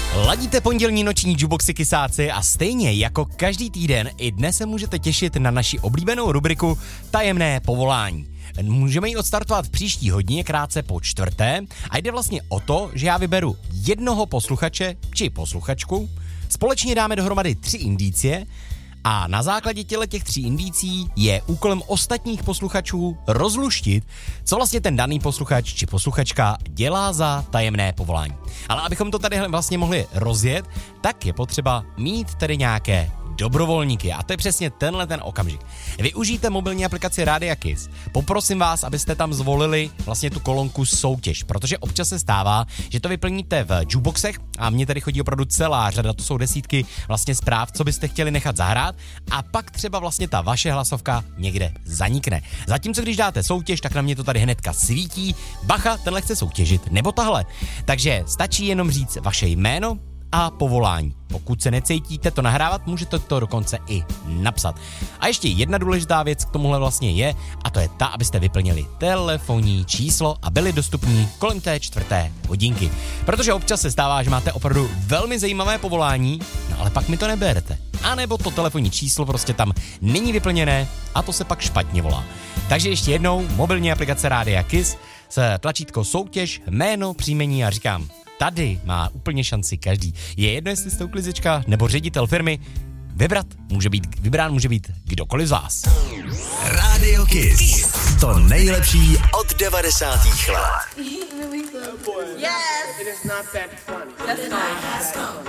Ladíte pondělní noční Juboxy Kysáci a stejně jako každý týden i dnes se můžete těšit na naši oblíbenou rubriku Tajemné povolání. Můžeme ji odstartovat v příští hodině krátce po čtvrté a jde vlastně o to, že já vyberu jednoho posluchače či posluchačku, společně dáme dohromady 3 indicie a na základě těch 3 indicí je úkolem ostatních posluchačů rozluštit, co vlastně ten daný posluchač či posluchačka dělá za tajemné povolání. Ale abychom to tady vlastně mohli rozjet, tak je potřeba mít tedy nějaké dobrovolníky a to je přesně tenhle ten okamžik. Využijte mobilní aplikaci Rádia Kiss. Poprosím vás, abyste tam zvolili vlastně tu kolonku soutěž, protože občas se stává, že to vyplníte v jukeboxech a mně tady chodí opravdu celá řada, to jsou desítky vlastně zpráv, co byste chtěli nechat zahrát a pak třeba vlastně ta vaše hlasovka někde zanikne. Zatímco když dáte soutěž, tak na mě to tady hnedka svítí. Bacha, tenhle chce soutěžit, nebo tahle. Takže stačí jenom říct vaše jméno a povolání. Pokud se necítíte to nahrávat, můžete to dokonce i napsat. A ještě jedna důležitá věc k tomuhle vlastně je, a to je ta, abyste vyplnili telefonní číslo a byli dostupní kolem té 4. hodinky. Protože občas se stává, že máte opravdu velmi zajímavé povolání, no ale pak mi to neberete. A nebo to telefonní číslo prostě tam není vyplněné a to se pak špatně volá. Takže ještě jednou, mobilní aplikace Rádia Kiss, se tlačítko soutěž, jméno, příjmení a říkám, tady má úplně šanci každý. Je jedno, jestli jste uklizečka nebo ředitel firmy, vybrán může být kdokoliv z vás. Radio Kiss. To nejlepší od 90. let. Yes. It is not that funny. That's fine.